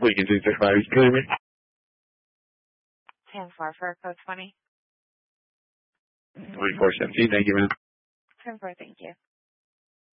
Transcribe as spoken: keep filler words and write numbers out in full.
Lincoln two six five, you can hear me? ten four for code twenty. twenty-four seventeen, thank you, man. ten four, thank you.